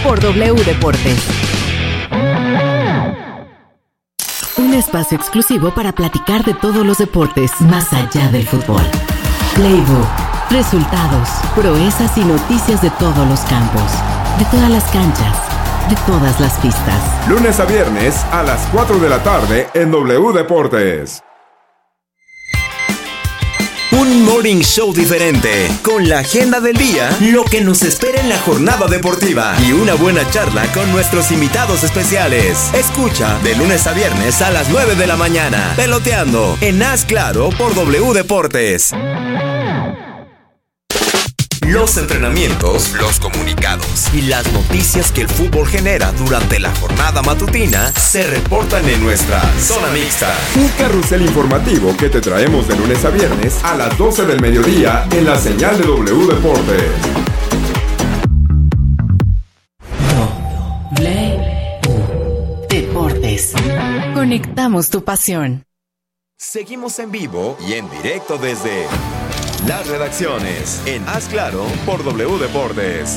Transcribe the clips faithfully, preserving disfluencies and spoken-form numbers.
por W Deportes. Un espacio exclusivo para platicar de todos los deportes más allá del fútbol. Playbook, resultados, proezas y noticias de todos los campos, de todas las canchas, de todas las pistas. Lunes a viernes a las cuatro de la tarde en W Deportes. Un morning show diferente, con la agenda del día, lo que nos espera en la jornada deportiva y una buena charla con nuestros invitados especiales. Escucha de lunes a viernes a las nueve de la mañana, Peloteando, en Haz Claro por W Deportes. Los entrenamientos, los comunicados y las noticias que el fútbol genera durante la jornada matutina se reportan en nuestra Zona Mixta. Un carrusel informativo que te traemos de lunes a viernes a las doce del mediodía en la señal de W Deportes. W Deportes. Conectamos tu pasión. Seguimos en vivo y en directo desde las redacciones en Haz Claro por W Deportes.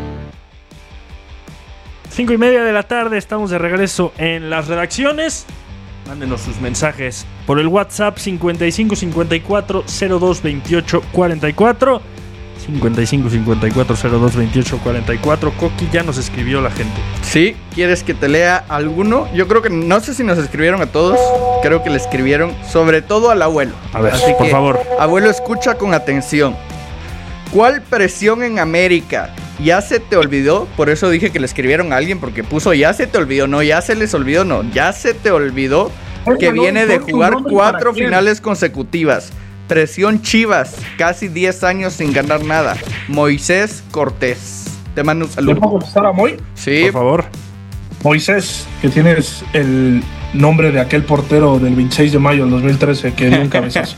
Cinco y media de la tarde, estamos de regreso en las redacciones. Mándenos sus mensajes por el WhatsApp cincuenta y cinco cincuenta y cuatro cero dos veintiocho cuarenta y cuatro. cincuenta y cinco cincuenta y cuatro cero dos veintiocho cuarenta y cuatro. Coqui, ya nos escribió la gente. Sí, ¿quieres que te lea alguno? Yo creo que, no sé si nos escribieron a todos, creo que le escribieron sobre todo al abuelo. A ver, Así por que, favor. Abuelo, escucha con atención. ¿Cuál presión en América? ¿Ya se te olvidó? Por eso dije que le escribieron a alguien, porque puso ya se te olvidó, no, ya se les olvidó, no, ya se te olvidó que viene de jugar cuatro finales consecutivas. Presión Chivas, casi diez años sin ganar nada. Moisés Cortés. Te mando un saludo. ¿Le puedo contestar a Moy? Sí. Por favor. Moisés, que tienes el nombre de aquel portero del veintiséis de mayo del dos mil trece que dio un cabezazo.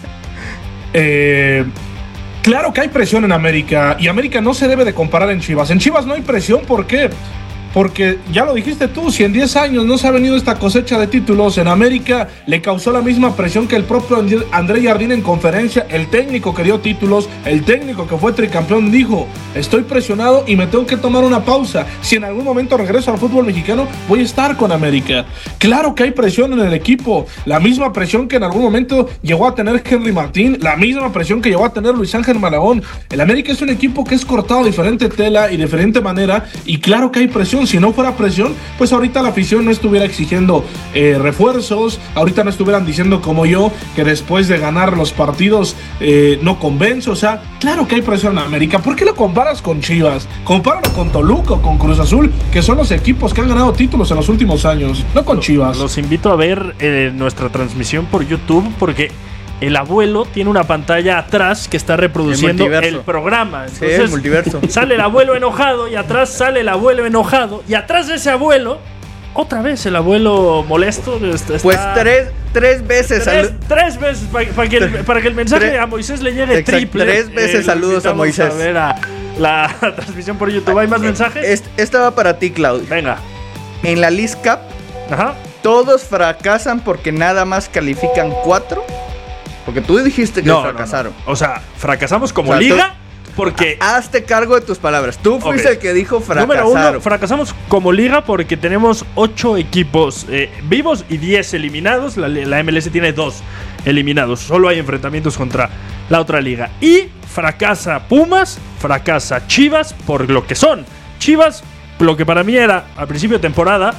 eh, claro que hay presión en América, y América no se debe de comparar en Chivas. En Chivas no hay presión, ¿por qué? Porque ya lo dijiste tú, si en diez años no se ha venido esta cosecha de títulos, en América le causó la misma presión que el propio André Jardín en conferencia. El técnico que dio títulos, el técnico que fue tricampeón, dijo: estoy presionado y me tengo que tomar una pausa. Si en algún momento regreso al fútbol mexicano, voy a estar con América. Claro que hay presión en el equipo, la misma presión que en algún momento llegó a tener Henry Martín, la misma presión que llegó a tener Luis Ángel Malagón. El América es un equipo que es cortado de diferente tela y de diferente manera, y claro que hay presión. Si no fuera presión, pues ahorita la afición no estuviera exigiendo eh, refuerzos, ahorita no estuvieran diciendo como yo que después de ganar los partidos eh, no convence. O sea, claro que hay presión en América. ¿Por qué lo comparas con Chivas? Compáralo con Toluca, con Cruz Azul, que son los equipos que han ganado títulos en los últimos años, no con Chivas. Los invito a ver eh, nuestra transmisión por YouTube, porque el abuelo tiene una pantalla atrás que está reproduciendo el, el programa. Entonces, sí, el multiverso. Sale el abuelo enojado y atrás sale el abuelo enojado. Y atrás de ese abuelo, otra vez el abuelo molesto. Está, pues tres, tres veces. Tres, tres veces para, para, que el, para que el mensaje tres, a Moisés le llegue exacto, triple. Tres veces eh, saludos a Moisés. A ver a la transmisión por YouTube. ¿Hay más mensajes? Esta va para ti, Claudio. Venga. En la Leagues Cup, ajá, todos fracasan porque nada más califican cuatro. Porque tú dijiste que no, fracasaron. No, no. O sea, fracasamos como o sea, liga tú, porque... Hazte cargo de tus palabras. Tú fuiste okay. el que dijo fracasaron. Número uno, fracasamos como liga porque tenemos ocho equipos eh, vivos y diez eliminados. La, la M L S tiene dos eliminados. Solo hay enfrentamientos contra la otra liga. Y fracasa Pumas, fracasa Chivas por lo que son. Chivas, lo que para mí era al principio de temporada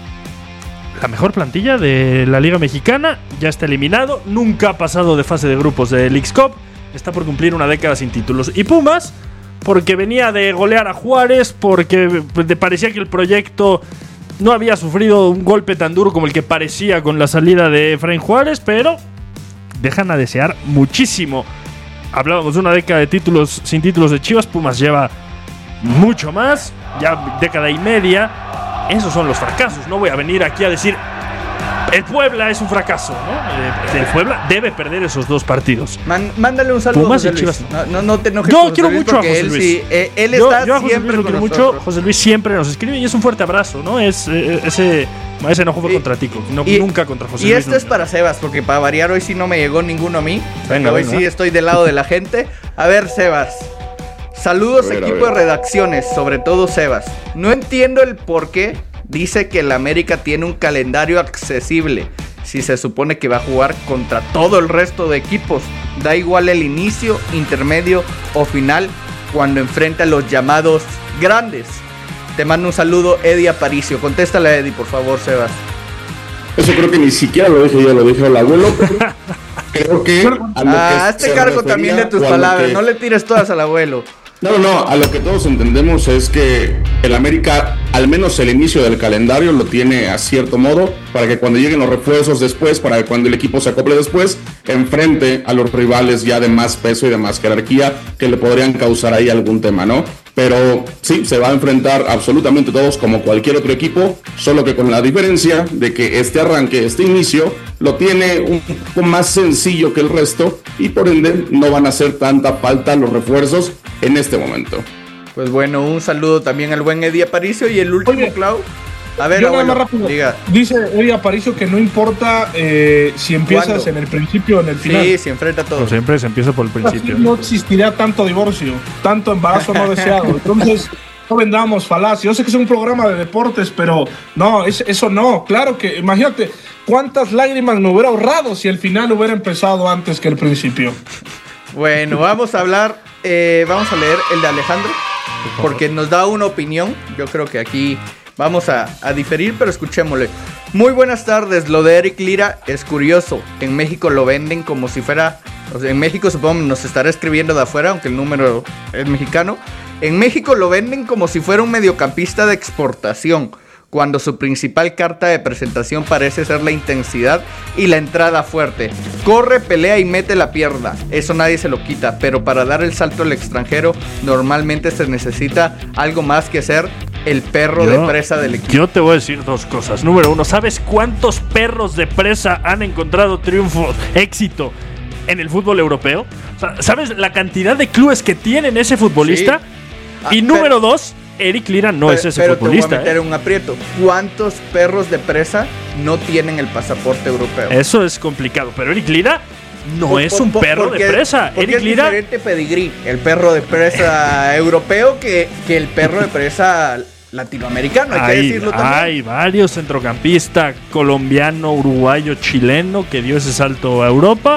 la mejor plantilla de la Liga Mexicana, ya está eliminado, nunca ha pasado de fase de grupos de Leagues Cup, está por cumplir una década sin títulos. Y Pumas, porque venía de golear a Juárez, porque parecía que el proyecto no había sufrido un golpe tan duro como el que parecía con la salida de Efraín Juárez, pero dejan a desear muchísimo. Hablábamos de una década de títulos sin títulos de Chivas, Pumas lleva mucho más, ya década y media. Esos son los fracasos. No voy a venir aquí a decir el Puebla es un fracaso, ¿no? El Puebla debe perder esos dos partidos. Man, mándale un saludo Pumas a José Luis. No, no, no te enojes. Yo quiero mucho a José él, Luis. Sí, eh, él yo, está yo a José siempre Luis lo quiero mucho. José Luis siempre nos escribe y es un fuerte abrazo, ¿no? Es eh, ese, ese enojo fue y, contra Tico, no, y, nunca contra José y Luis. Y este nunca. Es para Sebas, porque para variar hoy sí no me llegó ninguno a mí. Venga, hoy venga. sí estoy del lado de la gente. A ver, Sebas. Saludos, A ver, a equipo de ver. redacciones, sobre todo Sebas. No entiendo el por qué dice que el América tiene un calendario accesible si se supone que va a jugar contra todo el resto de equipos. Da igual el inicio, intermedio o final cuando enfrenta a los llamados grandes. Te mando un saludo, Eddie Aparicio. Contéstale a Eddie, por favor, Sebas. Eso creo que ni siquiera lo dije yo, lo dijo el abuelo. Creo que a lo Ah, que hazte se cargo refería, también de tus o a lo palabras. que- No le tires todas al abuelo. No, no, no, a lo que todos entendemos es que el América, al menos el inicio del calendario, lo tiene a cierto modo, para que cuando lleguen los refuerzos después, para que cuando el equipo se acople después, enfrente a los rivales ya de más peso y de más jerarquía que le podrían causar ahí algún tema, ¿no? Pero sí, se va a enfrentar absolutamente todos como cualquier otro equipo, solo que con la diferencia de que este arranque, este inicio, lo tiene un poco más sencillo que el resto y por ende no van a hacer tanta falta los refuerzos en este momento. Pues bueno, un saludo también al buen Eddie Aparicio. Y el último, Oye, Clau. A ver, Yo nada abuelo, más rápido. diga. Dice Eddie Aparicio que no importa eh, si empiezas ¿Cuándo? en el principio o en el final. Sí, se enfrenta a Como todos. siempre, se empieza por el Así principio. no existiría tanto divorcio, tanto embarazo no deseado. Entonces, no vendamos falacia. Yo sé que es un programa de deportes, pero no, es, eso no. Claro que, imagínate, cuántas lágrimas me hubiera ahorrado si el final hubiera empezado antes que el principio. Bueno, vamos a hablar, eh, vamos a leer el de Alejandro, porque nos da una opinión. Yo creo que aquí vamos a, a diferir, pero escuchémosle. Muy buenas tardes, lo de Eric Lira es curioso. En México lo venden como si fuera, o sea, en México supongo nos estará escribiendo de afuera, aunque el número es mexicano. En México lo venden como si fuera un mediocampista de exportación, cuando su principal carta de presentación parece ser la intensidad y la entrada fuerte. Corre, pelea y mete la pierna, eso nadie se lo quita, pero para dar el salto al extranjero normalmente se necesita algo más que ser el perro Yo- de presa del equipo. Yo te voy a decir dos cosas. Número uno, ¿sabes cuántos perros de presa han encontrado triunfo, éxito en el fútbol europeo? O sea, ¿sabes la cantidad de clubes que tienen ese futbolista? Sí. Y Ah, número dos, Eric Lira no pero, es ese pero te voy a futbolista. meter ¿eh? en un aprieto. ¿Cuántos perros de presa no tienen el pasaporte europeo? Eso es complicado, pero Eric Lira no Por- es por- un por- perro porque- de presa. porque Eric es Lira, diferente pedigrí, el perro de presa europeo que, que el perro de presa latinoamericano, hay, que hay, decirlo también. hay varios centrocampistas colombiano, uruguayo, chileno que dio ese salto a Europa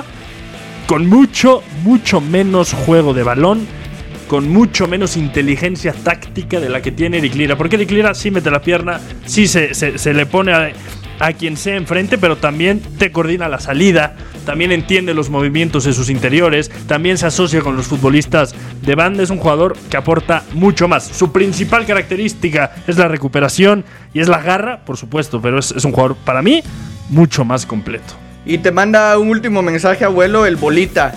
con mucho, mucho menos juego de balón, con mucho menos inteligencia táctica de la que tiene Eric Lira. Porque Eric Lira sí mete la pierna, sí se, se, se le pone a, a quien sea enfrente, pero también te coordina la salida, también entiende los movimientos de sus interiores, también se asocia con los futbolistas de banda. Es un jugador que aporta mucho más. Su principal característica es la recuperación y es la garra, por supuesto, pero es, es un jugador, para mí, mucho más completo. Y te manda un último mensaje, abuelo, el Bolita.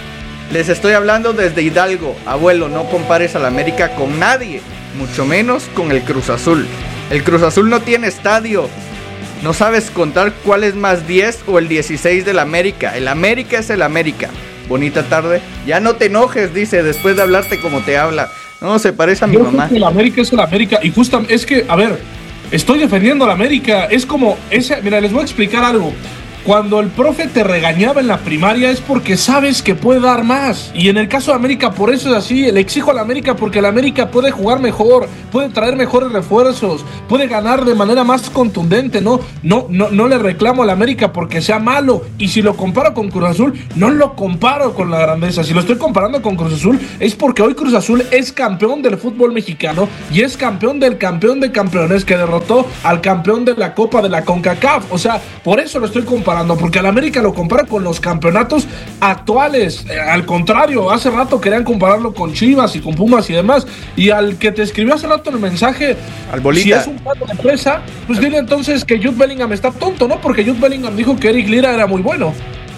Les estoy hablando desde Hidalgo. Abuelo, no compares al América con nadie, mucho menos con el Cruz Azul. El Cruz Azul no tiene estadio. No sabes contar cuál es más diez o el dieciséis del América. El América es el América. Bonita tarde. Ya no te enojes, dice, después de hablarte como te habla. No, se parece a mi Yo mamá. creo que el América es el América. Y justo es que, a ver, estoy defendiendo al América. Es como, ese, mira, les voy a explicar algo. Cuando el profe te regañaba en la primaria es porque sabes que puede dar más. Y en el caso de América, por eso es así. Le exijo al América porque el América puede jugar mejor, puede traer mejores refuerzos, puede ganar de manera más contundente. No, no, no, no le reclamo al América porque sea malo. Y si lo comparo con Cruz Azul, no lo comparo con la grandeza. Si lo estoy comparando con Cruz Azul, es porque hoy Cruz Azul es campeón del fútbol mexicano y es campeón del campeón de campeones que derrotó al campeón de la Copa de la CONCACAF. O sea, por eso lo estoy comparando. Porque al América lo compara con los campeonatos actuales. Eh, al contrario, hace rato querían compararlo con Chivas y con Pumas y demás. Y al que te escribió hace rato en el mensaje, Al Bolita. si es un plato de presa, pues dile entonces que Jude Bellingham está tonto, ¿no? Porque Jude Bellingham dijo que Eric Lira era muy bueno.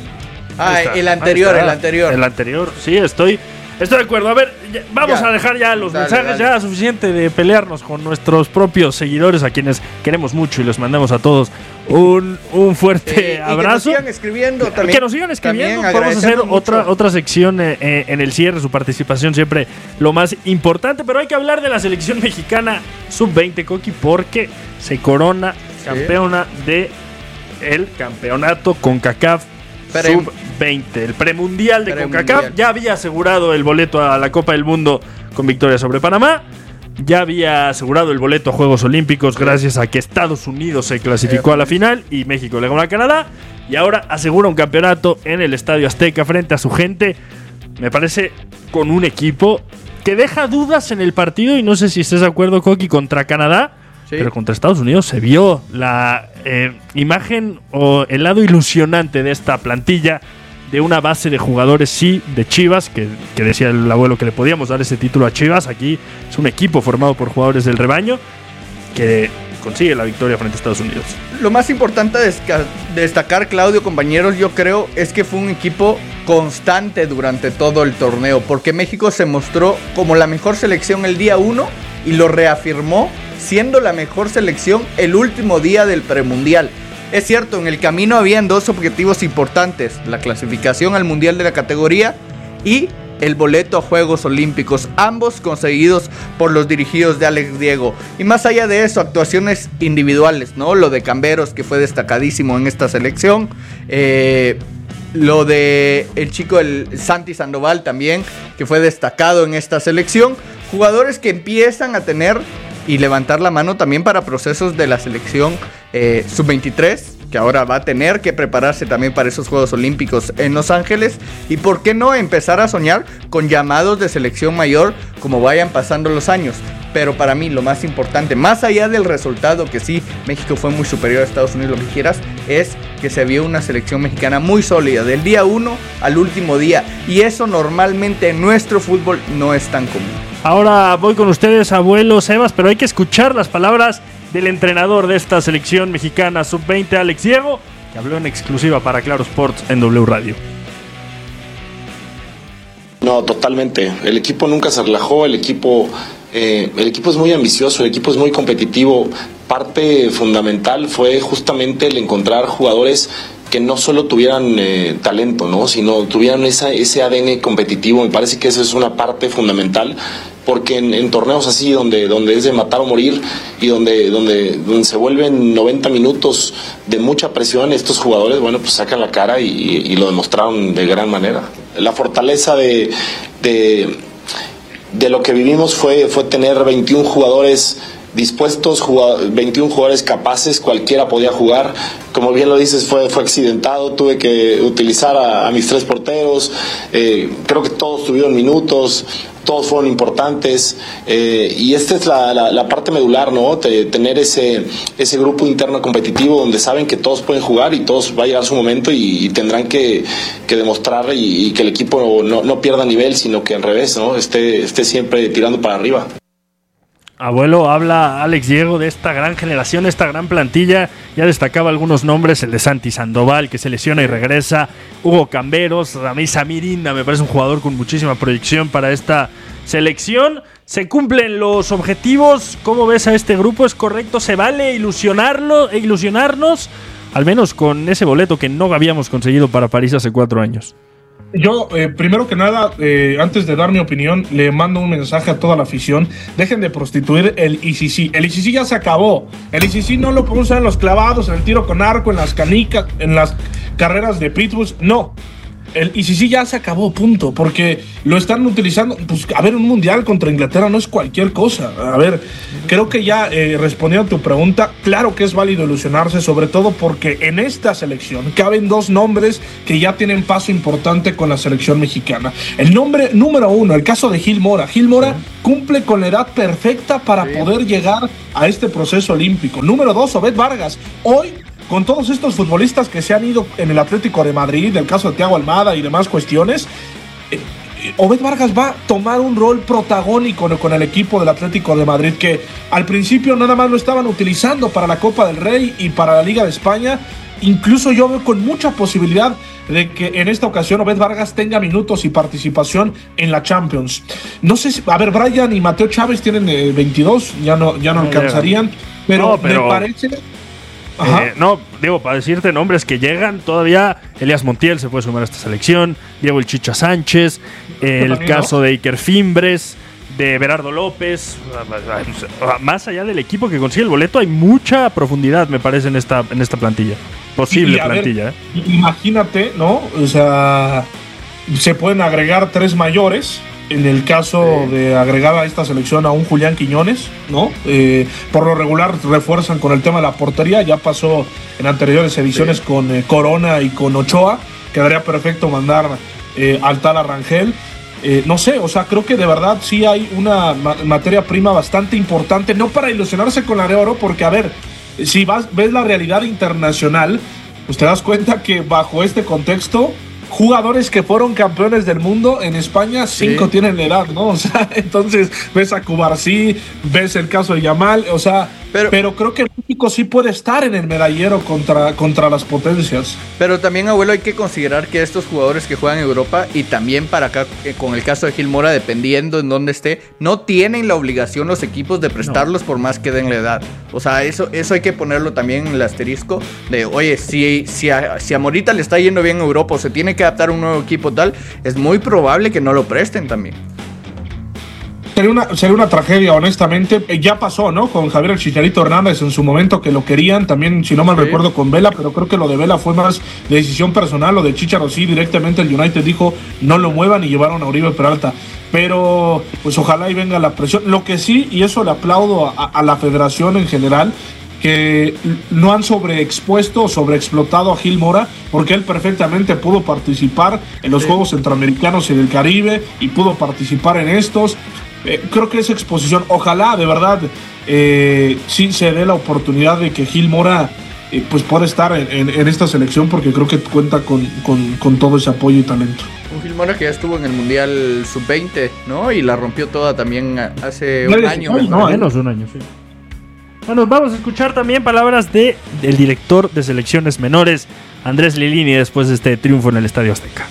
Ah, Ahí está, el ahí anterior, está. el anterior. El anterior, sí, estoy, estoy de acuerdo. A ver, ya- vamos Ya. a dejar ya los Dale, mensajes, dale. ya suficiente de pelearnos con nuestros propios seguidores, a quienes queremos mucho y les mandamos a todos un, un fuerte Eh, y abrazo. que nos sigan escribiendo también. Que nos sigan escribiendo, También podemos hacer agradecemos otra, mucho. otra sección eh, eh, en el cierre, su participación siempre lo más importante, pero hay que hablar de la selección mexicana sub veinte, Coqui, porque se corona campeona de el campeonato CONCACAF Pre- sub veinte, el premundial de Premundial. CONCACAF. Ya había asegurado el boleto a la Copa del Mundo con victoria sobre Panamá. Ya había asegurado el boleto a Juegos Olímpicos gracias a que Estados Unidos se clasificó a la final y México le ganó a Canadá. Y ahora asegura un campeonato en el Estadio Azteca frente a su gente. Me parece con un equipo que deja dudas en el partido. Y no sé si estés de acuerdo, Coqui, contra Canadá. Sí. Pero contra Estados Unidos se vio la eh, imagen o el lado ilusionante de esta plantilla, de una base de jugadores, sí, de Chivas, que, que decía el abuelo que le podíamos dar ese título a Chivas. Aquí es un equipo formado por jugadores del rebaño que consigue la victoria frente a Estados Unidos. Lo más importante de destacar, Claudio, compañeros, yo creo, es que fue un equipo constante durante todo el torneo, porque México se mostró como la mejor selección el día uno y lo reafirmó siendo la mejor selección el último día del premundial. Es cierto, en el camino habían dos objetivos importantes: la clasificación al mundial de la categoría y el boleto a Juegos Olímpicos, ambos conseguidos por los dirigidos de Alex Diego. Y más allá de eso, actuaciones individuales, ¿no? Lo de Camberos, que fue destacadísimo en esta selección. Eh, lo de el chico el Santi Sandoval también, que fue destacado en esta selección. Jugadores que empiezan a tener y levantar la mano también para procesos de la selección eh, sub veintitrés, que ahora va a tener que prepararse también para esos Juegos Olímpicos en Los Ángeles. Y por qué no empezar a soñar con llamados de selección mayor como vayan pasando los años. Pero para mí lo más importante, más allá del resultado, que sí, México fue muy superior a Estados Unidos, lo que quieras, es que se vio una selección mexicana muy sólida del día uno al último día. Y eso normalmente en nuestro fútbol no es tan común. Ahora voy con ustedes, abuelo Sebas, pero hay que escuchar las palabras del entrenador de esta selección mexicana sub veinte, Alex Diego, que habló en exclusiva para Claro Sports en W Radio. No, totalmente. El equipo nunca se relajó, el equipo, eh, el equipo es muy ambicioso, el equipo es muy competitivo. Parte fundamental fue justamente el encontrar jugadores que no solo tuvieran eh, talento, ¿no? Sino tuvieran esa, ese A D N competitivo. Me parece que eso es una parte fundamental, porque en, en torneos así donde, donde es de matar o morir y donde, donde, donde se vuelven noventa minutos de mucha presión, estos jugadores, bueno, pues sacan la cara y, y lo demostraron de gran manera. La fortaleza de, de, de lo que vivimos fue, fue tener veintiún jugadores dispuestos, veintiún jugadores capaces, cualquiera podía jugar. Como bien lo dices, fue, fue accidentado, tuve que utilizar a, a mis tres porteros, eh, creo que todos tuvieron minutos, todos fueron importantes, eh, y esta es la, la, la parte medular, ¿no? De tener ese, ese grupo interno competitivo donde saben que todos pueden jugar y todos va a llegar su momento y, y tendrán que, que demostrar y, y que el equipo no, no pierda nivel, sino que al revés, ¿no? Esté, esté siempre tirando para arriba. Abuelo, habla Alex Diego de esta gran generación, esta gran plantilla. Ya destacaba algunos nombres, el de Santi Sandoval, que se lesiona y regresa, Hugo Camberos, Ramisa Mirinda, me parece un jugador con muchísima proyección para esta selección. ¿Se cumplen los objetivos? ¿Cómo ves a este grupo? ¿Es correcto? ¿Se vale ilusionarlo e ilusionarnos? Al menos con ese boleto que no habíamos conseguido para París hace cuatro años. Yo, eh, primero que nada, eh, antes de dar mi opinión, le mando un mensaje a toda la afición. Dejen de prostituir el I C C. El I C C ya se acabó. El I C C no lo podemos usar en los clavados, en el tiro con arco, en las canicas, en las carreras de pitbulls. No. El I C C ya se acabó, punto. Porque lo están utilizando. Pues, a ver, un mundial contra Inglaterra no es cualquier cosa. A ver, creo que ya eh, respondiendo a tu pregunta, claro que es válido ilusionarse, sobre todo porque en esta selección caben dos nombres que ya tienen paso importante con la selección mexicana. El nombre número uno, el caso de Gil Mora. Gil Mora sí. cumple con la edad perfecta para sí. poder llegar a este proceso olímpico. Número dos, Obed Vargas. Hoy, con todos estos futbolistas que se han ido en el Atlético de Madrid, el caso de Thiago Almada y demás cuestiones, eh, Obed Vargas va a tomar un rol protagónico con el equipo del Atlético de Madrid, que al principio nada más lo estaban utilizando para la Copa del Rey y para la Liga de España. Incluso yo veo con mucha posibilidad de que en esta ocasión Obed Vargas tenga minutos y participación en la Champions. No sé si, a ver, Brian y Mateo Chávez tienen eh, veintidós, ya no, ya no alcanzarían, pero, no, pero me parece... Eh, no, digo, para decirte nombres que llegan todavía, Elías Montiel se puede sumar a esta selección, Diego El Chicha Sánchez, eh, el caso de Iker Fimbres, de Berardo López. Más allá del equipo que consigue el boleto, hay mucha profundidad, me parece, en esta, en esta plantilla. Posible y, plantilla. Ver, eh. Imagínate, ¿no? O sea, se pueden agregar tres mayores en el caso sí. de agregar a esta selección a un Julián Quiñones, ¿no? Eh, por lo regular refuerzan con el tema de la portería, ya pasó en anteriores ediciones sí. con eh, Corona y con Ochoa, quedaría perfecto mandar eh, al tal Rangel. Eh, no sé, o sea, creo que de verdad sí hay una ma- materia prima bastante importante, no para ilusionarse con la de oro, porque a ver, si vas, ves la realidad internacional, pues te das cuenta que bajo este contexto, jugadores que fueron campeones del mundo en España, cinco sí. tienen la edad, ¿no? O sea, entonces ves a Cubarsí, ves el caso de Yamal, o sea, pero, pero creo que México sí puede estar en el medallero contra, contra las potencias. Pero también, abuelo, hay que considerar que estos jugadores que juegan en Europa y también para acá, eh, con el caso de Gil Mora, dependiendo en dónde esté, no tienen la obligación los equipos de prestarlos no. por más que den la edad. O sea, eso, eso hay que ponerlo también en el asterisco de, oye, si, si, a, si a Morita le está yendo bien en Europa o se tiene que adaptar a un nuevo equipo tal, es muy probable que no lo presten también. Sería una, sería una tragedia, honestamente. Eh, ya pasó, ¿no? Con Javier el Chicharito Hernández en su momento, que lo querían. También, si no mal sí. recuerdo, con Vela. Pero creo que lo de Vela fue más de decisión personal. Lo de Chicharo sí, directamente el United dijo no lo muevan y llevaron a Oribe Peralta. Pero, pues ojalá y venga la presión. Lo que sí, y eso le aplaudo a, a la federación en general, que no han sobreexpuesto o sobreexplotado a Gil Mora, porque él perfectamente pudo participar en los sí. Juegos Centroamericanos y del Caribe y pudo participar en estos. Eh, creo que esa exposición, ojalá de verdad eh, sí se dé la oportunidad de que Gil Mora eh, pues pueda estar en, en, en esta selección, porque creo que cuenta con, con, con todo ese apoyo y talento. Un Gil Mora que ya estuvo en el Mundial sub veinte, ¿no? Y la rompió toda también hace un año. No, menos de un año, sí. Bueno, vamos a escuchar también palabras de, del director de selecciones menores, Andrés Lilini, después de este triunfo en el Estadio Azteca.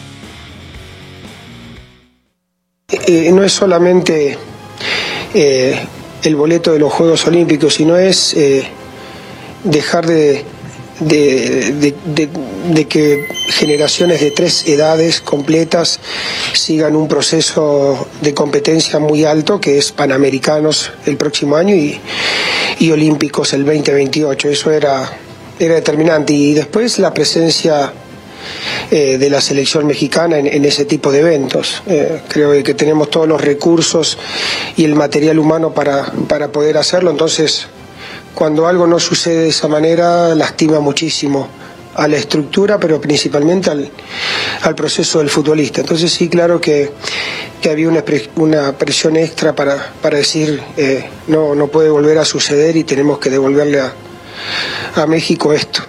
Eh, no es solamente eh, el boleto de los Juegos Olímpicos, sino es eh, dejar de, de, de, de, de que generaciones de tres edades completas sigan un proceso de competencia muy alto, que es Panamericanos el próximo año y, y Olímpicos el veinte veintiocho. Eso era, era determinante. Y después la presencia Eh, de la selección mexicana en, en ese tipo de eventos. Eh, creo que tenemos todos los recursos y el material humano para, para poder hacerlo. Entonces, cuando algo no sucede de esa manera, lastima muchísimo a la estructura, pero principalmente al, al proceso del futbolista. Entonces sí, claro que, que había una, pre, una presión extra para, para decir eh, no, no puede volver a suceder y tenemos que devolverle a, a México esto.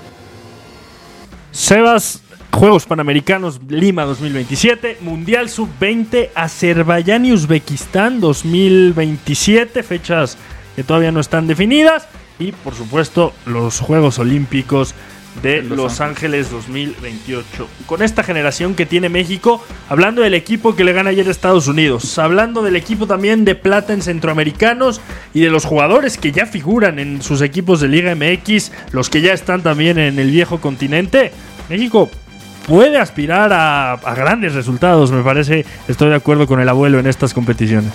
Sebas, Juegos Panamericanos Lima dos mil veintisiete, Mundial sub veinte Azerbaiyán y Uzbekistán dos mil veintisiete, fechas que todavía no están definidas, y por supuesto los Juegos Olímpicos de Los, Los Ángeles dos mil veintiocho. Con esta generación que tiene México, hablando del equipo que le gana ayer a Estados Unidos, hablando del equipo también de plata en Centroamericanos y de los jugadores que ya figuran en sus equipos de Liga M X, los que ya están también en el viejo continente, México puede aspirar a, a grandes resultados, me parece. Estoy de acuerdo con el abuelo en estas competiciones.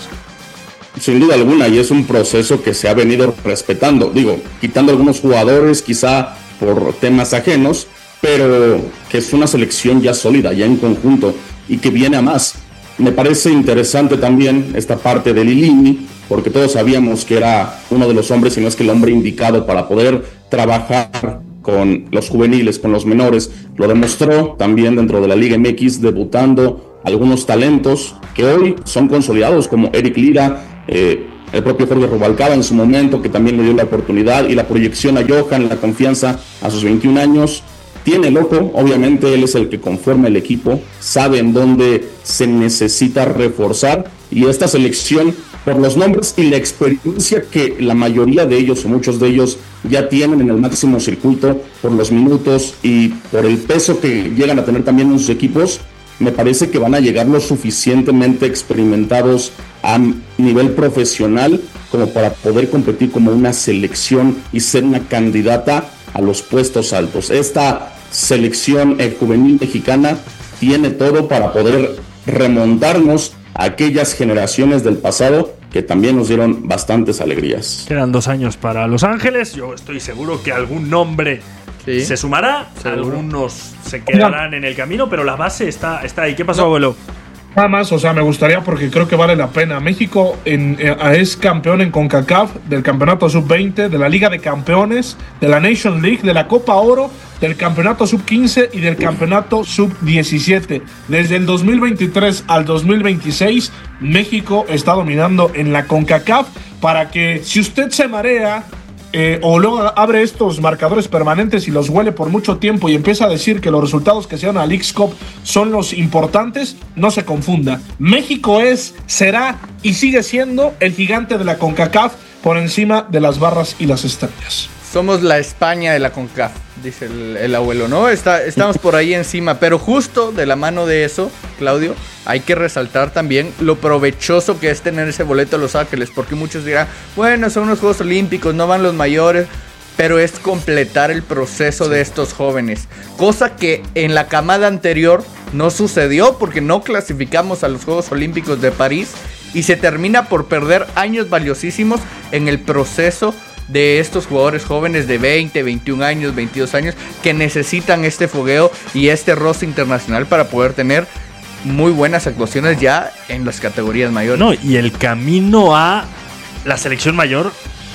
Sin duda alguna, y es un proceso que se ha venido respetando. Digo, quitando algunos jugadores, quizá por temas ajenos, pero que es una selección ya sólida, ya en conjunto, y que viene a más. Me parece interesante también esta parte de Lilini, porque todos sabíamos que era uno de los hombres, si no es que el hombre indicado para poder trabajar con los juveniles, con los menores. Lo demostró también dentro de la Liga M X, debutando algunos talentos que hoy son consolidados, como Eric Lira, eh, el propio Jorge Rubalcaba en su momento, que también le dio la oportunidad y la proyección a Johan, la confianza a sus veintiún años. Tiene el ojo, obviamente él es el que conforma el equipo, sabe en dónde se necesita reforzar, y esta selección, por los nombres y la experiencia que la mayoría de ellos o muchos de ellos ya tienen en el máximo circuito, por los minutos y por el peso que llegan a tener también en sus equipos, me parece que van a llegar lo suficientemente experimentados a nivel profesional como para poder competir como una selección y ser una candidata a los puestos altos. Esta selección eh, juvenil mexicana tiene todo para poder remontarnos a aquellas generaciones del pasado que también nos dieron bastantes alegrías. Quedan dos años para Los Ángeles. Yo estoy seguro que algún nombre sí. se sumará, ¿seguro? Algunos se quedarán en el camino, pero la base está, está ahí. ¿Qué pasó, no. abuelo? Nada más, o sea, me gustaría porque creo que vale la pena. México en, eh, es campeón en CONCACAF, del campeonato sub veinte, de la Liga de Campeones, de la Nation League, de la Copa Oro, del campeonato sub quince y del campeonato sub diecisiete. Desde el dos mil veintitrés al dos mil veintiséis, México está dominando en la CONCACAF, para que si usted se marea Eh, o luego abre estos marcadores permanentes y los huele por mucho tiempo y empieza a decir que los resultados que se dan a Leagues Cup son los importantes, no se confunda. México es, será y sigue siendo el gigante de la CONCACAF por encima de las barras y las estrellas. Somos la España de la CONCACAF, dice el, el abuelo, ¿no? Está, estamos por ahí encima, pero justo de la mano de eso, Claudio, hay que resaltar también lo provechoso que es tener ese boleto a Los Ángeles, porque muchos dirán, bueno, son unos Juegos Olímpicos, no van los mayores, pero es completar el proceso sí. de estos jóvenes, cosa que en la camada anterior no sucedió porque no clasificamos a los Juegos Olímpicos de París y se termina por perder años valiosísimos en el proceso de estos jugadores jóvenes de veinte, veintiún años, veintidós años que necesitan este fogueo y este roce internacional para poder tener muy buenas actuaciones ya en las categorías mayores. No, y el camino a la selección mayor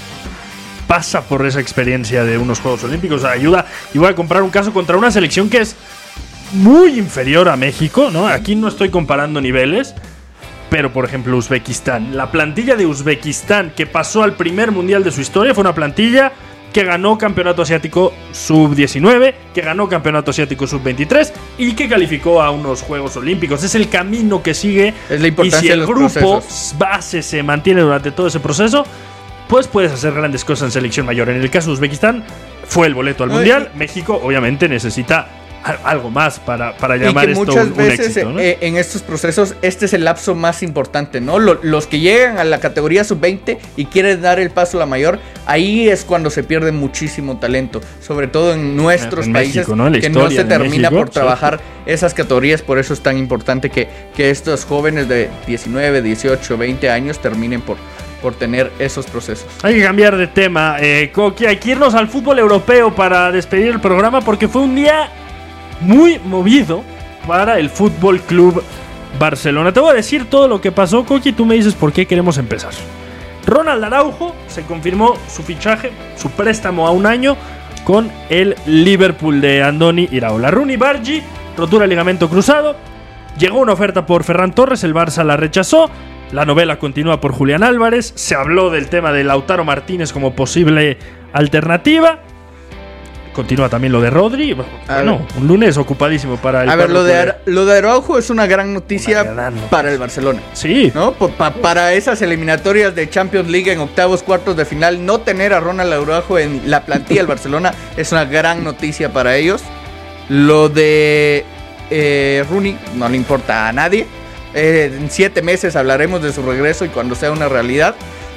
pasa por esa experiencia de unos Juegos Olímpicos, o sea, ayuda. Y voy a comprar un caso contra una selección que es muy inferior a México, ¿no? Aquí no estoy comparando niveles, pero por ejemplo Uzbekistán, la plantilla de Uzbekistán que pasó al primer mundial de su historia fue una plantilla que ganó campeonato asiático sub diecinueve, que ganó campeonato asiático sub veintitrés y que calificó a unos Juegos Olímpicos. Es el camino que sigue, es la importancia y si el de los grupo procesos. base se mantiene durante todo ese proceso, pues puedes hacer grandes cosas en selección mayor. En el caso de Uzbekistán fue el boleto al Ay, mundial. México obviamente necesita algo más para, para llamar y que esto muchas un, veces un éxito, ¿no? eh, en estos procesos este es el lapso más importante, ¿no? Lo, los que llegan a la categoría sub veinte y quieren dar el paso a la mayor, ahí es cuando se pierde muchísimo talento, sobre todo en nuestros en países, México, ¿no? que no se termina México, por trabajar sí. esas categorías. Por eso es tan importante que, que estos jóvenes de diecinueve, dieciocho, veinte años terminen por por tener esos procesos. Hay que cambiar de tema, eh, Coqui, hay que irnos al fútbol europeo para despedir el programa, porque fue un día muy movido para el Fútbol Club Barcelona. Te voy a decir todo lo que pasó, Coqui, tú me dices por qué queremos empezar. Ronald Araujo se confirmó su fichaje, su préstamo a un año con el Liverpool de Andoni Iraola. Rooney Bargi, rotura de ligamento cruzado. Llegó una oferta por Ferran Torres, el Barça la rechazó. La novela continúa por Julián Álvarez. Se habló del tema de Lautaro Martínez como posible alternativa. Continúa también lo de Rodri. Bueno, un lunes ocupadísimo para el... A ver, lo de, Ar- lo de Araujo es una gran noticia, una gran noticia para el Barcelona. Sí. ¿No? Pa- para esas eliminatorias de Champions League en octavos, cuartos de final, no tener a Ronald Araujo en la plantilla del Barcelona es una gran noticia para ellos. Lo de eh, Rooney no le importa a nadie. Eh, en siete meses hablaremos de su regreso y cuando sea una realidad.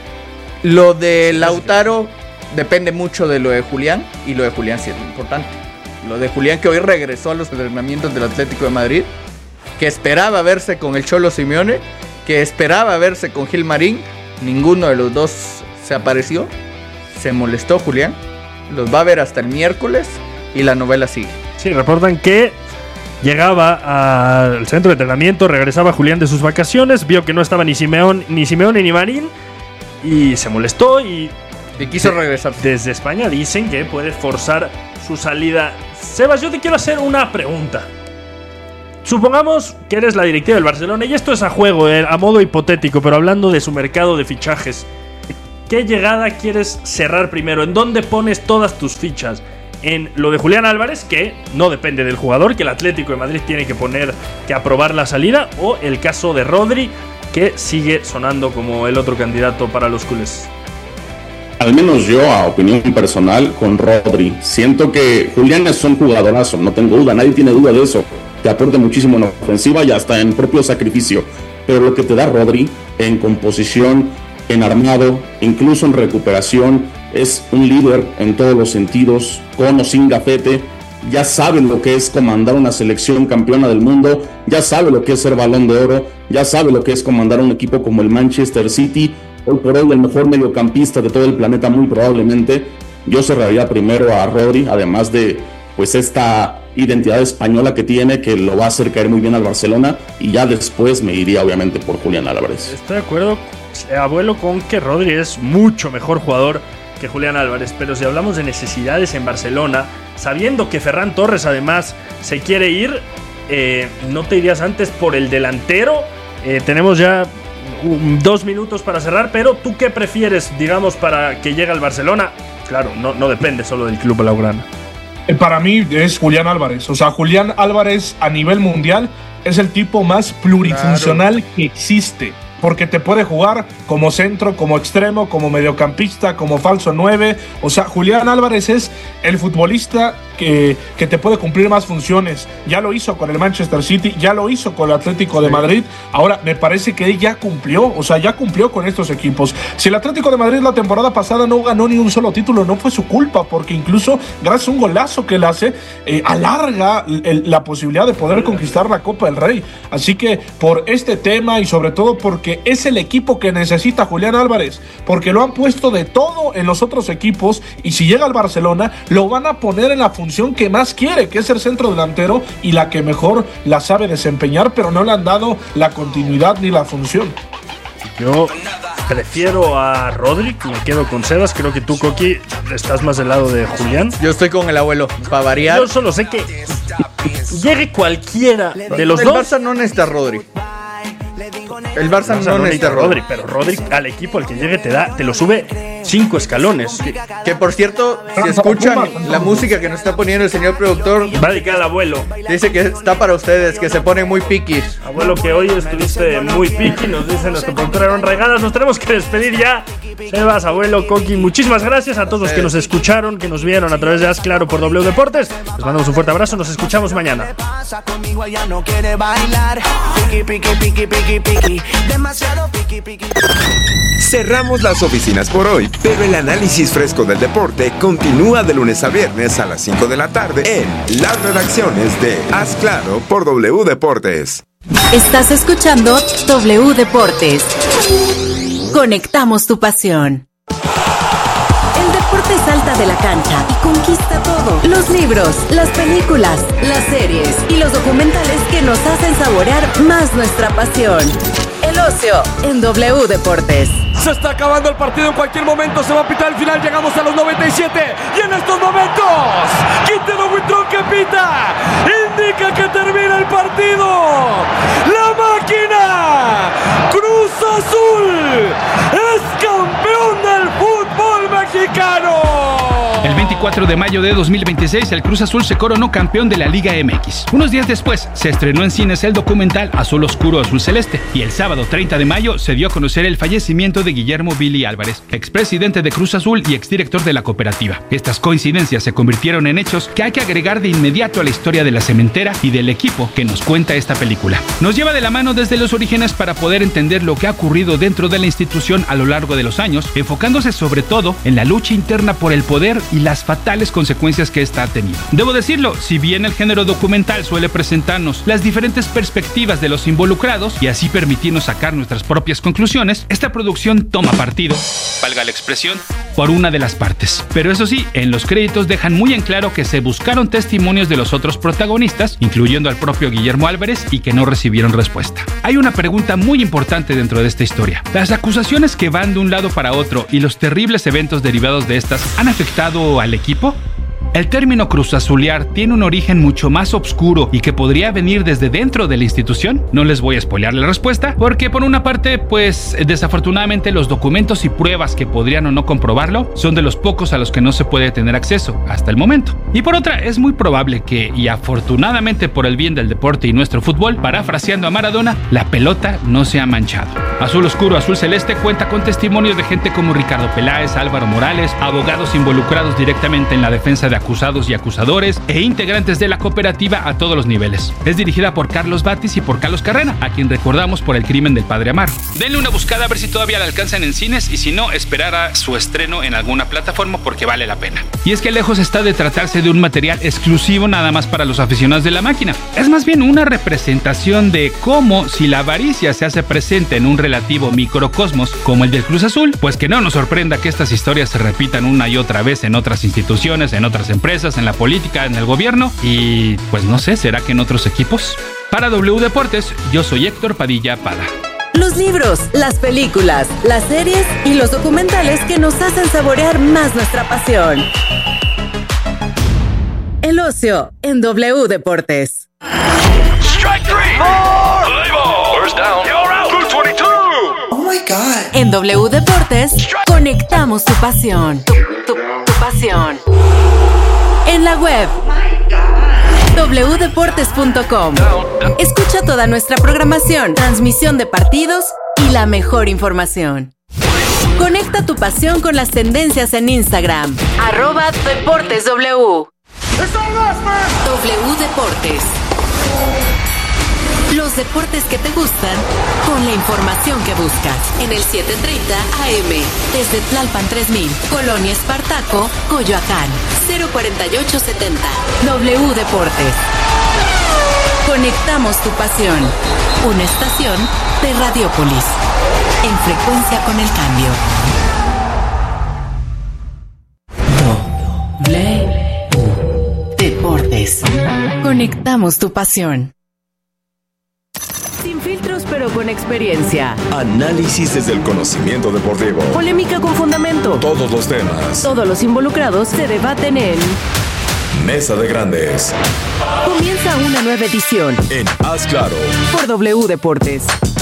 Lo de Lautaro depende mucho de lo de Julián, y lo de Julián sí es muy importante. Lo de Julián, que hoy regresó a los entrenamientos del Atlético de Madrid, que esperaba verse con el Cholo Simeone, que esperaba verse con Gil Marín, ninguno de los dos se apareció. Se molestó Julián, los va a ver hasta el miércoles y la novela sigue. Sí, reportan que llegaba al centro de entrenamiento, regresaba Julián de sus vacaciones, vio que no estaba ni Simeone ni, Simeone, ni Marín, y se molestó y... Y quiso regresar. Desde España dicen que puede forzar su salida. Sebas, yo te quiero hacer una pregunta. Supongamos que eres la directiva del Barcelona, y esto es a juego, eh, a modo hipotético, pero hablando de su mercado de fichajes. ¿Qué llegada quieres cerrar primero? ¿En dónde pones todas tus fichas? ¿En lo de Julián Álvarez, que no depende del jugador, que el Atlético de Madrid tiene que poner, que aprobar la salida? ¿O el caso de Rodri, que sigue sonando como el otro candidato para los culés? Al menos yo, a opinión personal, con Rodri. Siento que Julián es un jugadorazo, no tengo duda, nadie tiene duda de eso. Te aporta muchísimo en ofensiva y hasta en propio sacrificio. Pero lo que te da Rodri en composición, en armado, incluso en recuperación, es un líder en todos los sentidos, con o sin gafete. Ya sabe lo que es comandar una selección campeona del mundo, ya sabe lo que es ser Balón de Oro, ya sabe lo que es comandar un equipo como el Manchester City. Hoy por hoy el mejor mediocampista de todo el planeta, muy probablemente. Yo cerraría primero a Rodri, además de pues esta identidad española que tiene, que lo va a hacer caer muy bien al Barcelona, y ya después me iría obviamente por Julián Álvarez. Estoy de acuerdo, abuelo, con que Rodri es mucho mejor jugador que Julián Álvarez, pero si hablamos de necesidades en Barcelona, sabiendo que Ferran Torres además se quiere ir, eh, ¿no te irías antes por el delantero? Eh, tenemos ya um, dos minutos para cerrar, pero ¿tú qué prefieres, digamos, para que llegue al Barcelona? Claro, no, no depende solo del club blaugrana. Para mí es Julián Álvarez. O sea, Julián Álvarez a nivel mundial es el tipo más plurifuncional claro. que existe. Porque te puede jugar como centro, como extremo, como mediocampista, como falso nueve. O sea, Julián Álvarez es el futbolista que, que te puede cumplir más funciones. Ya lo hizo con el Manchester City, ya lo hizo con el Atlético de Madrid. Ahora, me parece que él ya cumplió, o sea, ya cumplió con estos equipos. Si el Atlético de Madrid la temporada pasada no ganó ni un solo título, no fue su culpa, porque incluso gracias a un golazo que él hace, eh, alarga el, la posibilidad de poder conquistar la Copa del Rey. Así que por este tema y sobre todo porque que es el equipo que necesita Julián Álvarez, porque lo han puesto de todo en los otros equipos, y si llega al Barcelona lo van a poner en la función que más quiere, que es el centro delantero, y la que mejor la sabe desempeñar, pero no le han dado la continuidad ni la función. Yo prefiero a Rodri, me quedo con Sebas. Creo que tú, Coqui, estás más del lado de Julián. Yo estoy con el abuelo, para variar. Yo solo sé que llegue cualquiera de los el dos. El Barça no necesita Rodri. El Barça, el Barça no, no necesita Rodri. Rodri, pero Rodri al equipo al que llegue te da, te lo sube cinco escalones. Que, que por cierto, si escuchan la música que nos está poniendo el señor productor, va a dedicar al abuelo. Dice que está para ustedes, que se pone muy piqui. Abuelo, que hoy estuviste muy piqui, nos dice nuestro productor Aaron Regadas. Nos tenemos que despedir ya. Sebas, abuelo, Coqui, muchísimas gracias a todos los que nos escucharon, que nos vieron a través de Haz Claro por W Deportes. Les mandamos un fuerte abrazo, nos escuchamos mañana. Cerramos las oficinas por hoy, pero el análisis fresco del deporte continúa de lunes a viernes a las cinco de la tarde en las redacciones de Haz Claro por W Deportes. Estás escuchando W Deportes. Conectamos tu pasión. El deporte salta de la cancha y conquista todo. Los libros, las películas, las series y los documentales que nos hacen saborear más nuestra pasión. El ocio en W Deportes. Se está acabando el partido, en cualquier momento se va a pitar el final. Llegamos a los noventa y siete y en estos momentos Quintero Buitrón, que pita indica que termina el partido. La máquina Cruz Azul es campeón del fútbol mexicano. El veinticuatro de mayo de dos mil veintiséis, el Cruz Azul se coronó campeón de la Liga M X. Unos días después, se estrenó en cines el documental Azul Oscuro, Azul Celeste. Y el sábado treinta de mayo se dio a conocer el fallecimiento de Guillermo Billy Álvarez, expresidente de Cruz Azul y exdirector de la cooperativa. Estas coincidencias se convirtieron en hechos que hay que agregar de inmediato a la historia de la cementera y del equipo que nos cuenta esta película. Nos lleva de la mano desde los orígenes para poder entender lo que ha ocurrido dentro de la institución a lo largo de los años, enfocándose sobre todo en la lucha interna por el poder y las fatales consecuencias que esta ha tenido. Debo decirlo, si bien el género documental suele presentarnos las diferentes perspectivas de los involucrados y así permitirnos sacar nuestras propias conclusiones, esta producción toma partido, valga la expresión, por una de las partes. Pero eso sí, en los créditos dejan muy en claro que se buscaron testimonios de los otros protagonistas, incluyendo al propio Guillermo Álvarez, y que no recibieron respuesta. Hay una pregunta muy importante dentro de esta historia. ¿Las acusaciones que van de un lado para otro y los terribles eventos derivados de estas han afectado al equipo? El término cruzazulear tiene un origen mucho más oscuro y que podría venir desde dentro de la institución. No les voy a spoilear la respuesta, porque por una parte, pues desafortunadamente los documentos y pruebas que podrían o no comprobarlo son de los pocos a los que no se puede tener acceso hasta el momento. Y por otra, es muy probable que, y afortunadamente por el bien del deporte y nuestro fútbol, parafraseando a Maradona, la pelota no se ha manchado. Azul Oscuro, Azul Celeste cuenta con testimonios de gente como Ricardo Peláez, Álvaro Morales, abogados involucrados directamente en la defensa de acusados y acusadores e integrantes de la cooperativa a todos los niveles. Es dirigida por Carlos Batis y por Carlos Carrena, a quien recordamos por el crimen del padre Amaro. Denle una buscada a ver si todavía la alcanzan en cines y si no, esperar a su estreno en alguna plataforma porque vale la pena. Y es que lejos está de tratarse de un material exclusivo nada más para los aficionados de la máquina. Es más bien una representación de cómo, si la avaricia se hace presente en un relativo microcosmos como el del Cruz Azul, pues que no nos sorprenda que estas historias se repitan una y otra vez en otras instituciones, en otras las empresas, en la política, en el gobierno y pues no sé, ¿será que en otros equipos? Para W Deportes, yo soy Héctor Padilla Pada. Los libros, las películas, las series y los documentales que nos hacen saborear más nuestra pasión. El ocio en W Deportes. Strike three. Play ball. First down. You're out. Blue veintidós. Oh my God. En W Deportes, conectamos tu pasión. Tu, tu, tu pasión. En la web. doble u deportes punto com. Escucha toda nuestra programación, transmisión de partidos y la mejor información. Conecta tu pasión con las tendencias en Instagram. Arroba Deportes W. W Deportes. Los deportes que te gustan con la información que buscas. En el setecientos treinta A M. Desde Tlalpan tres mil. Colonia Espartaco, Coyoacán. cero cuarenta y ocho setenta. W Deportes. Conectamos tu pasión. Una estación de Radiópolis. En frecuencia con el cambio. W Deportes. Conectamos tu pasión. Sin filtros pero con experiencia. Análisis desde el conocimiento deportivo. Polémica con fundamento. Todos los temas. Todos los involucrados se debaten en Mesa de Grandes. Comienza una nueva edición En Haz Claro. por W Deportes.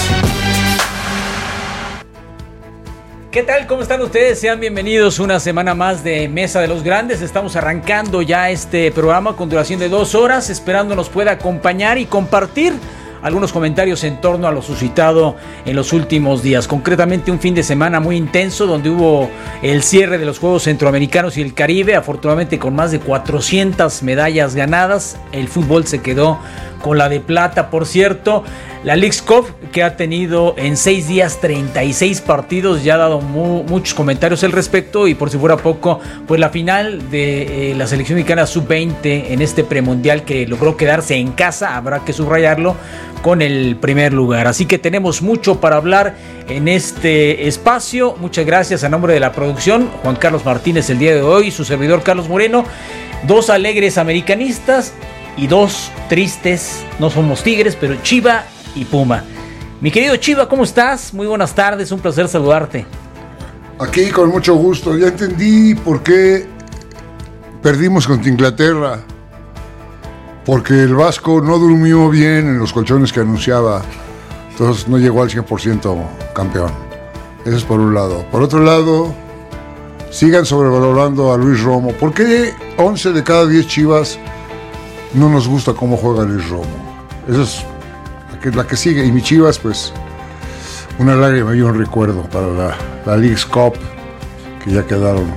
¿Qué tal? ¿Cómo están ustedes? Sean bienvenidos una semana más de Mesa de los Grandes. Estamos arrancando ya este programa con duración de dos horas, esperando nos pueda acompañar y compartir algunos comentarios en torno a lo suscitado en los últimos días. Concretamente un fin de semana muy intenso donde hubo el cierre de los Juegos Centroamericanos y el Caribe, afortunadamente con más de cuatrocientas medallas ganadas. El fútbol se quedó con la de plata, por cierto. La Leagues Cup, que ha tenido en seis días treinta y seis partidos, ya ha dado mu- muchos comentarios al respecto. Y por si fuera poco, pues la final de eh, la selección mexicana sub veinte en este premundial que logró quedarse en casa, habrá que subrayarlo, con el primer lugar. Así que tenemos mucho para hablar en este espacio. Muchas gracias a nombre de la producción, Juan Carlos Martínez el día de hoy, su servidor Carlos Moreno. Dos alegres americanistas y dos tristes, no somos Tigres, pero Chiva y Puma. Mi querido Chiva, ¿cómo estás? Muy buenas tardes, un placer saludarte. Aquí con mucho gusto. Ya entendí por qué perdimos contra Inglaterra. Porque el Vasco no durmió bien en los colchones que anunciaba. Entonces no llegó al cien por ciento campeón. Eso es por un lado. Por otro lado, sigan sobrevalorando a Luis Romo. ¿Por qué once de cada diez Chivas no nos gusta cómo juega Luis Romo? Eso es la que, la que sigue. Y mi Chivas, pues, una lágrima y un recuerdo para la, la Leagues Cup, que ya quedaron.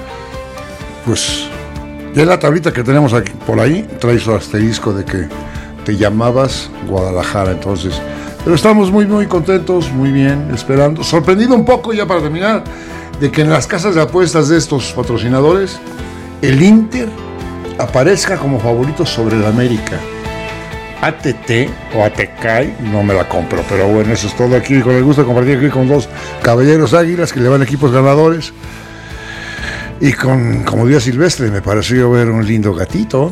Pues, ya la tablita que tenemos aquí, por ahí, trae su asterisco de que te llamabas Guadalajara, entonces. Pero estamos muy, muy contentos, muy bien, esperando. Sorprendido un poco, ya para terminar, de que en las casas de apuestas de estos patrocinadores, el Inter aparezca como favorito sobre el América. A T T o A T K, no me la compro, pero bueno, eso es todo aquí. Con el gusto de compartir aquí con dos caballeros águilas que le van equipos ganadores. Y con, como día silvestre, me pareció ver un lindo gatito.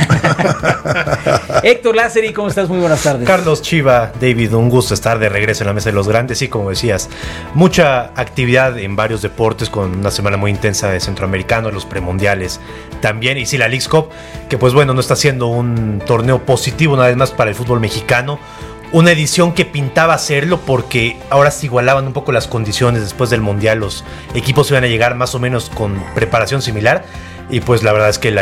Héctor Lázari, ¿cómo estás? Muy buenas tardes. Carlos, Chiva, David, un gusto estar de regreso en la Mesa de los Grandes. Y como decías, mucha actividad en varios deportes, con una semana muy intensa de centroamericano, los premundiales también. Y sí, la Leagues Cup, que pues bueno, no está siendo un torneo positivo una vez más para el fútbol mexicano. Una edición que pintaba hacerlo porque ahora se igualaban un poco las condiciones después del Mundial. Los equipos iban a llegar más o menos con preparación similar. Y pues la verdad es que la